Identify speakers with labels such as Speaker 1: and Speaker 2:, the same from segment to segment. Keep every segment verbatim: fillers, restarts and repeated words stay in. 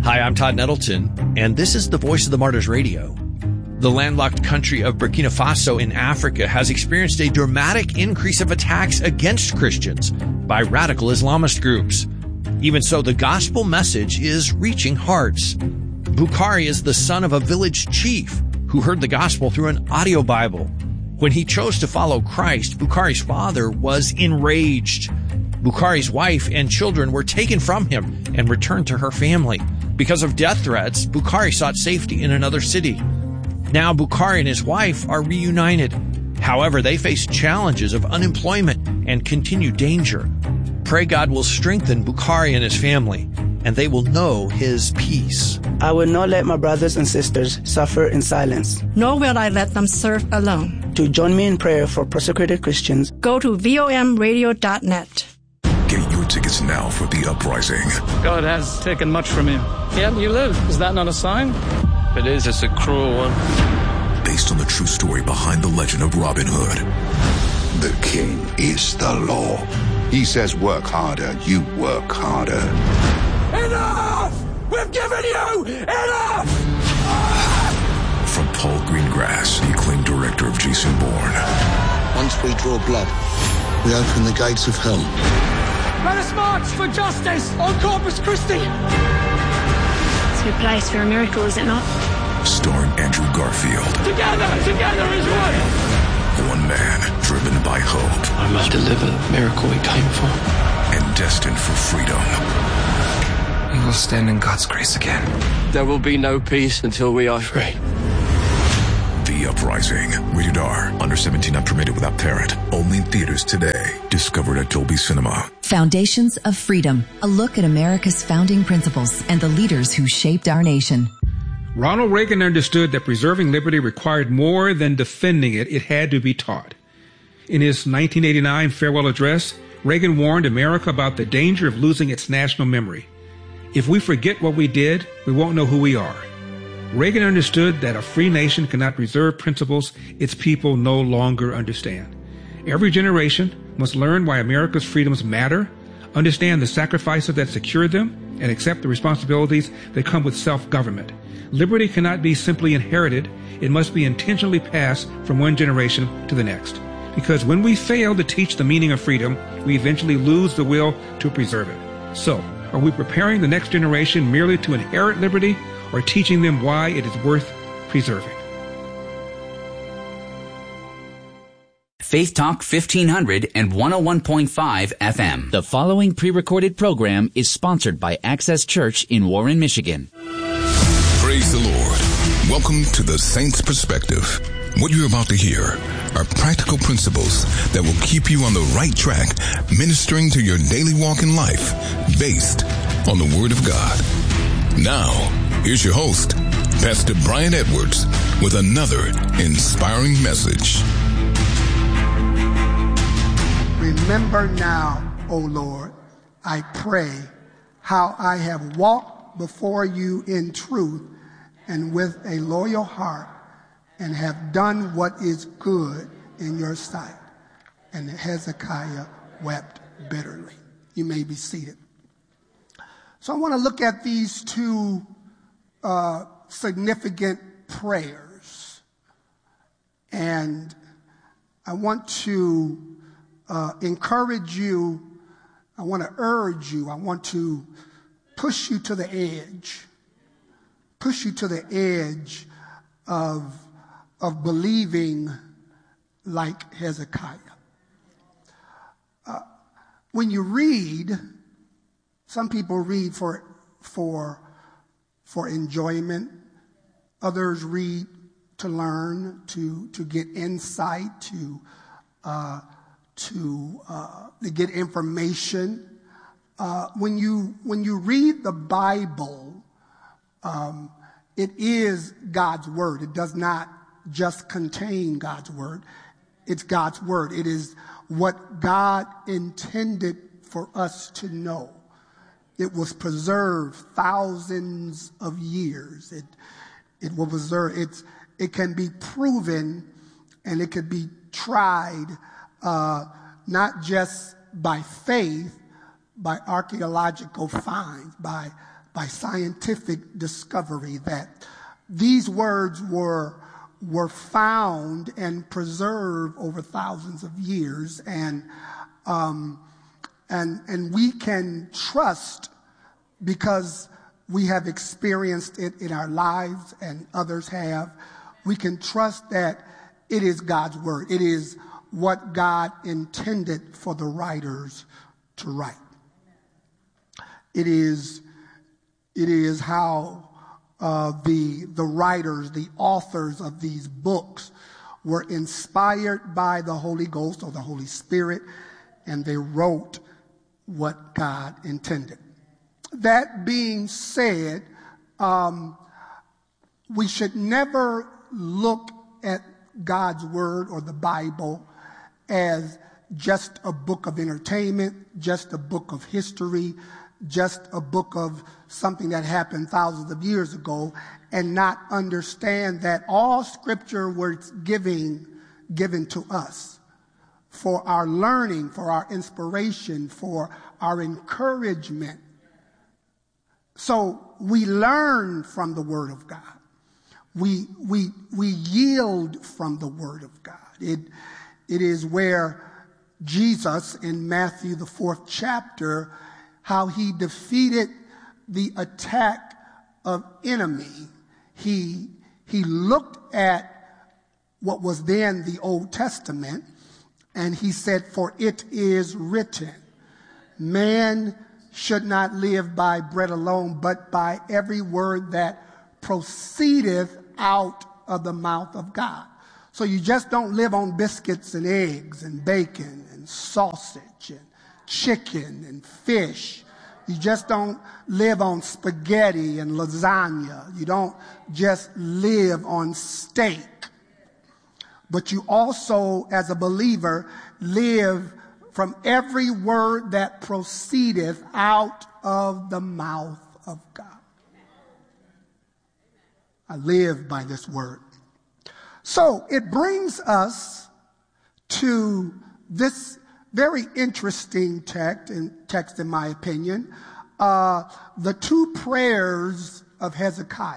Speaker 1: Hi, I'm Todd Nettleton, and this is the Voice of the Martyrs Radio. The landlocked country of Burkina Faso in Africa has experienced a dramatic increase of attacks against Christians by radical Islamist groups. Even so, the gospel message is reaching hearts. Bukhari is the son of a village chief who heard the gospel through an audio Bible. When he chose to follow Christ, Bukhari's father was enraged. Bukhari's wife and children were taken from him and returned to her family. Because of death threats, Bukhari sought safety in another city. Now Bukhari and his wife are reunited. However, they face challenges of unemployment and continued danger. Pray God will strengthen Bukhari and his family, and they will know his peace.
Speaker 2: I will not let my brothers and sisters suffer in silence.
Speaker 3: Nor will I let them serve alone.
Speaker 2: To join me in prayer for persecuted Christians,
Speaker 3: go to V O M radio dot net.
Speaker 4: Get your tickets now for The Uprising.
Speaker 5: God has taken much from you. Yet you live. Is that not a sign?
Speaker 6: It is. It's a cruel one.
Speaker 4: Based on the true story behind the legend of Robin Hood.
Speaker 7: The king is the law. He says work harder, you work harder.
Speaker 8: Enough! We've given you enough!
Speaker 4: From Paul Greengrass, the acclaimed director of Jason Bourne.
Speaker 9: Once we draw blood, we open the gates of hell.
Speaker 8: Let us march for justice on Corpus Christi!
Speaker 10: It's a good place for a miracle, is it not?
Speaker 4: Starring Andrew Garfield.
Speaker 8: Together, together is one!
Speaker 4: One man driven by hope.
Speaker 6: I must deliver the miracle we came for.
Speaker 4: And destined for freedom.
Speaker 11: We will stand in God's grace again.
Speaker 6: There will be no peace until we are free.
Speaker 4: The Uprising. Rated R. Under seventeen, not permitted without parent. Only in theaters today. Discovered at Dolby Cinema.
Speaker 12: Foundations of Freedom. A look at America's founding principles and the leaders who shaped our nation.
Speaker 13: Ronald Reagan understood that preserving liberty required more than defending it. It had to be taught. In his nineteen eighty-nine farewell address, Reagan warned America about the danger of losing its national memory. If we forget what we did, we won't know who we are. Reagan understood that a free nation cannot preserve principles its people no longer understand. Every generation must learn why America's freedoms matter, understand the sacrifices that secure them, and accept the responsibilities that come with self-government. Liberty cannot be simply inherited. It must be intentionally passed from one generation to the next. Because when we fail to teach the meaning of freedom, we eventually lose the will to preserve it. So, are we preparing the next generation merely to inherit liberty, or teaching them why it is worth preserving?
Speaker 14: Faith Talk fifteen hundred and one oh one point five F M. The following pre-recorded program is sponsored by Access Church in Warren, Michigan.
Speaker 4: Praise the Lord. Welcome to the Saints Perspective. What you're about to hear are practical principles that will keep you on the right track, ministering to your daily walk in life, based on the Word of God. Now, here's your host, Pastor Brian Edwards, with another inspiring message.
Speaker 15: Remember now, O Lord, I pray, how I have walked before you in truth and with a loyal heart, and have done what is good in your sight. And Hezekiah wept bitterly. You may be seated. So I want to look at these two uh, significant prayers. And I want to uh, encourage you. I want to urge you. I want to push you to the edge. Push you to the edge of of believing like Hezekiah. Uh, when you read, some people read for for for enjoyment. Others read to learn, to to get insight, to uh, to uh, to get information. Uh, when you when you read the Bible, um, it is God's word. It does not just contain God's word. It's God's word. It is what God intended for us to know. It was preserved thousands of years. It it will preserve. It's it can be proven, and it could be tried, uh, not just by faith, by archaeological finds, by, by scientific discovery, that these words were, were found and preserved over thousands of years. And, um, and, and we can trust, because we have experienced it in our lives and others have, we can trust that it is God's word. It is what God intended for the writers to write. It is, it is how uh, the, the writers, the authors of these books were inspired by the Holy Ghost or the Holy Spirit, and they wrote what God intended. That being said, um, we should never look at God's word or the Bible as just a book of entertainment, just a book of history, just a book of something that happened thousands of years ago, and not understand that all scripture was giving, given to us for our learning, for our inspiration, for our encouragement. So we learn from the word of God. We, we, we yield from the word of God. It, it is where Jesus in Matthew, the fourth chapter, how he defeated the attack of enemy. He, he looked at what was then the Old Testament, and he said, "For it is written, man should not live by bread alone, but by every word that proceedeth out of the mouth of God." So you just don't live on biscuits and eggs and bacon and sausage and chicken and fish. You just don't live on spaghetti and lasagna. You don't just live on steak. But you also, as a believer, live from every word that proceedeth out of the mouth of God. I live by this word. So it brings us to this very interesting text, in, text in my opinion, uh, the two prayers of Hezekiah.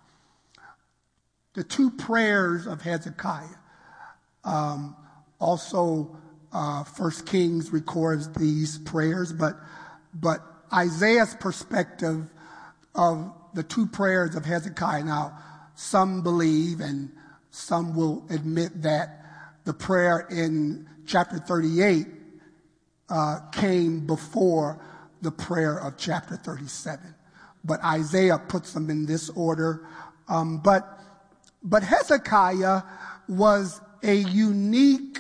Speaker 15: The two prayers of Hezekiah. Um, also, uh, First Kings records these prayers, but but Isaiah's perspective of the two prayers of Hezekiah. Now, some believe and some will admit that the prayer in chapter thirty-eight uh, came before the prayer of chapter thirty-seven. But Isaiah puts them in this order. Um, but, but Hezekiah was a unique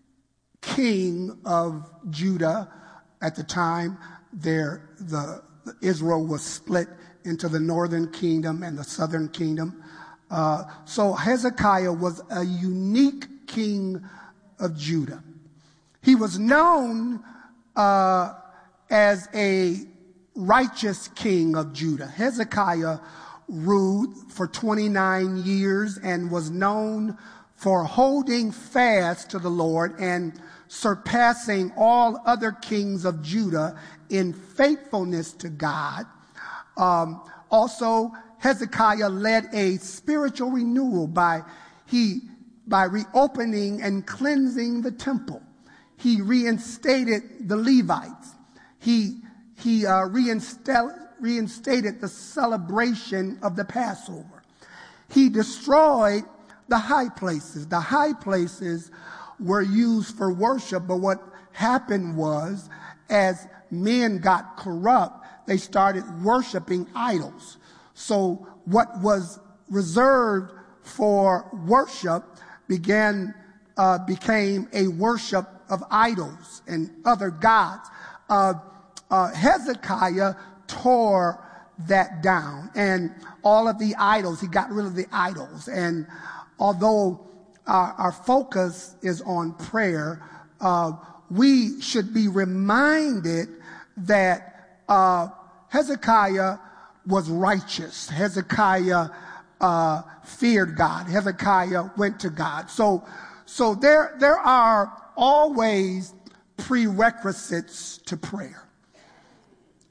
Speaker 15: king of Judah at the time. There, the, the Israel was split into the northern kingdom and the southern kingdom. Uh, so Hezekiah was a unique king of Judah. He was known uh, as a righteous king of Judah. Hezekiah ruled for twenty-nine years and was known for holding fast to the Lord and surpassing all other kings of Judah in faithfulness to God. Um, also, Hezekiah led a spiritual renewal by he by reopening and cleansing the temple. He reinstated the Levites. He he uh, reinstated reinstated the celebration of the Passover. He destroyed the high places. The high places were used for worship, but what happened was, as men got corrupt, they started worshiping idols. So what was reserved for worship began uh, became a worship of idols and other gods. Uh, uh, Hezekiah tore that down, and all of the idols, he got rid of the idols. And although our, our focus is on prayer, uh, we should be reminded that uh, Hezekiah was righteous. Hezekiah uh, feared God. Hezekiah went to God. So, so there, there are always prerequisites to prayer.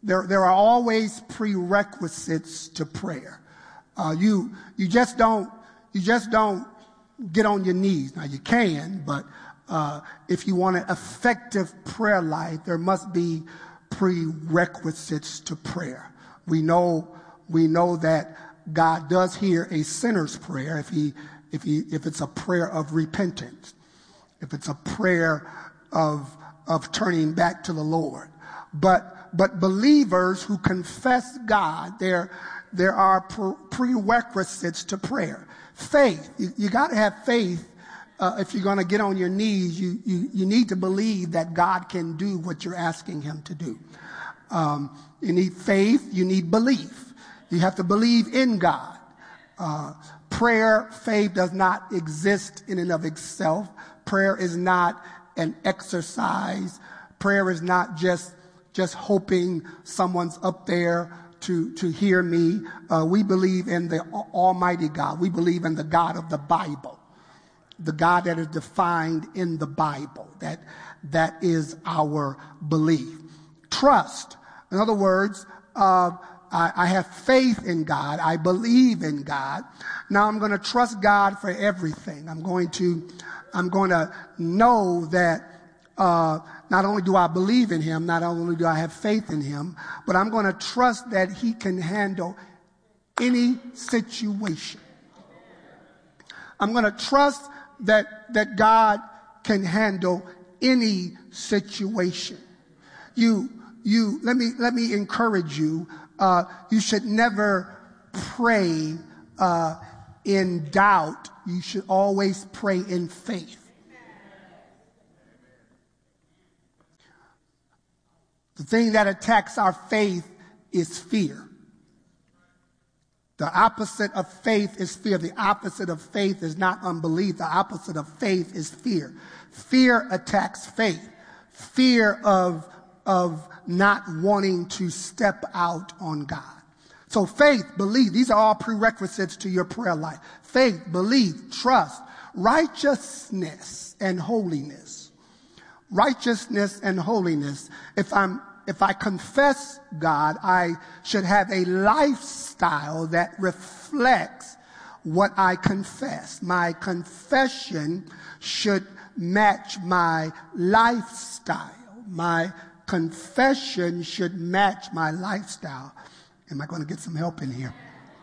Speaker 15: there, there are always prerequisites to prayer. Uh, you, you just don't, you just don't get on your knees. Now you can, but, uh, if you want an effective prayer life, there must be prerequisites to prayer. We know, we know that God does hear a sinner's prayer if he, if he, if it's a prayer of repentance, if it's a prayer of, of turning back to the Lord. But, but believers who confess God, there, there are prerequisites to prayer. Faith. You, you got to have faith. Uh, if you're going to get on your knees, you, you, you need to believe that God can do what you're asking him to do. Um, you need faith. You need belief. You have to believe in God. Uh, prayer, faith does not exist in and of itself. Prayer is not an exercise. Prayer is not just, just hoping someone's up there to, to hear me. Uh, we believe in the Almighty God. We believe in the God of the Bible, the God that is defined in the Bible. That, that is our belief. Trust. In other words, uh, I, I have faith in God. I believe in God. Now I'm going to trust God for everything. I'm going to, I'm going to know that, uh, not only do I believe in him, not only do I have faith in him, but I'm going to trust that he can handle any situation. I'm going to trust that, that God can handle any situation. You, you, let me, let me encourage you. Uh, you should never pray, uh, in doubt. You should always pray in faith. The thing that attacks our faith is fear. The opposite of faith is fear. The opposite of faith is not unbelief. The opposite of faith is fear. Fear attacks faith. Fear of, of not wanting to step out on God. So faith, belief, these are all prerequisites to your prayer life. Faith, belief, trust, righteousness, and holiness. Righteousness and holiness. If I'm, if I confess God, I should have a lifestyle that reflects what I confess. My confession should match my lifestyle. My confession should match my lifestyle. Am I going to get some help in here?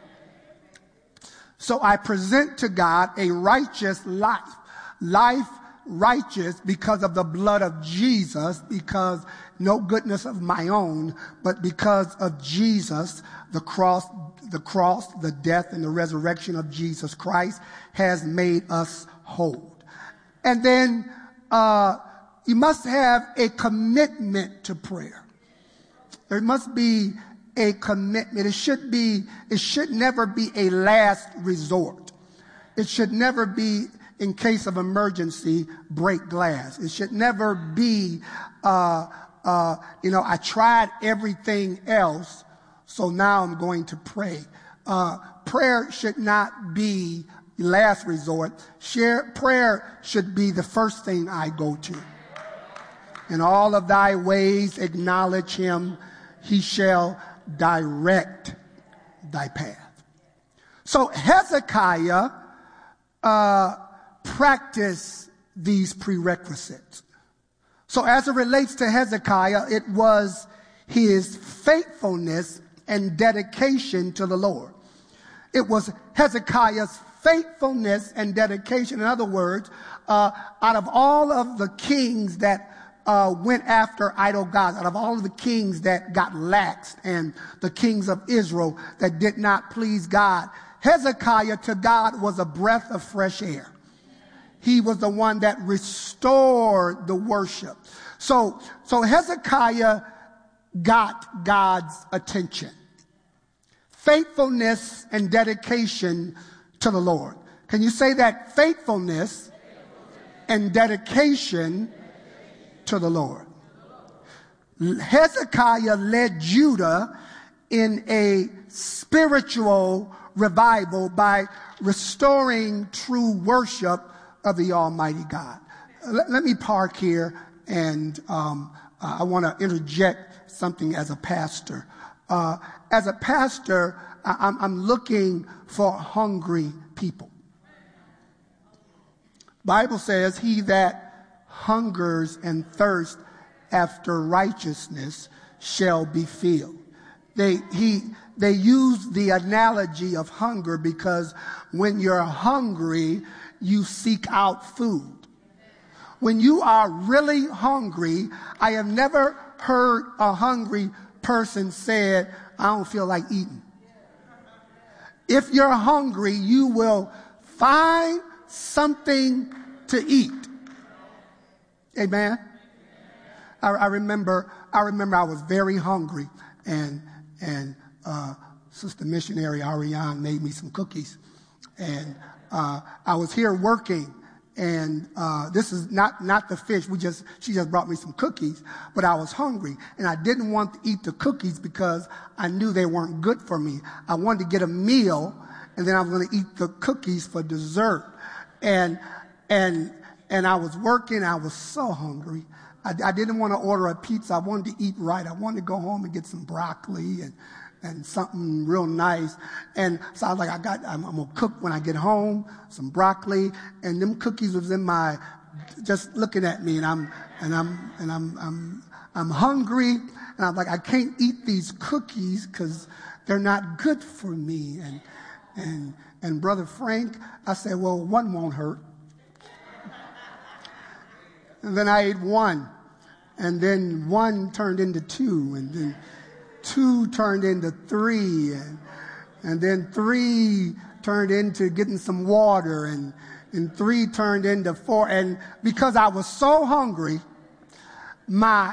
Speaker 15: So I present to God a righteous life. Life righteous because of the blood of Jesus, because no goodness of my own, but because of Jesus, the cross, the cross, the death and the resurrection of Jesus Christ has made us whole. And then, uh, you must have a commitment to prayer. There must be a commitment. It should be, it should never be a last resort. It should never be, in case of emergency, break glass. It should never be, uh, uh, you know, I tried everything else, so now I'm going to pray. Uh, prayer should not be last resort. Share, prayer should be the first thing I go to. In all of thy ways acknowledge him, he shall direct thy path. So Hezekiah uh, practiced these prerequisites. So as it relates to Hezekiah, it was his faithfulness and dedication to the Lord. It was Hezekiah's faithfulness and dedication. In other words, uh, out of all of the kings that Uh, went after idol gods, out of all of the kings that got laxed and the kings of Israel that did not please God, Hezekiah to God was a breath of fresh air. He was the one that restored the worship. So, so Hezekiah got God's attention. Faithfulness and dedication to the Lord. Can you say that? Faithfulness and dedication to the Lord. Hezekiah led Judah in a spiritual revival by restoring true worship of the Almighty God. Let, let me park here, and um, I want to interject something as a pastor. Uh, as a pastor, I, I'm, I'm looking for hungry people. Bible says, he that hungers and thirsts after righteousness shall be filled. They, he, they use the analogy of hunger because when you're hungry, you seek out food. When you are really hungry, I have never heard a hungry person say, I don't feel like eating. If you're hungry, you will find something to eat. Amen. I, I remember, I remember I was very hungry, and and uh, Sister Missionary Ariane made me some cookies, and uh, I was here working. And uh, this is not, not the fish. We just she just brought me some cookies, but I was hungry, and I didn't want to eat the cookies because I knew they weren't good for me. I wanted to get a meal, and then I was going to eat the cookies for dessert. And and and I was working. I was so hungry. I, I didn't want to order a pizza. I wanted to eat right. I wanted to go home and get some broccoli and. and something real nice. And so I was like, I got, I'm, I'm going to cook when I get home, some broccoli, and them cookies was in my, just looking at me, and I'm, and I'm, and I'm, I'm, I'm hungry, and I'm like, I can't eat these cookies because they're not good for me. And, and, and Brother Frank, I said, well, one won't hurt. And then I ate one, and then one turned into two, and then two turned into three, and, and then three turned into getting some water, and, and three turned into four. And because I was so hungry, my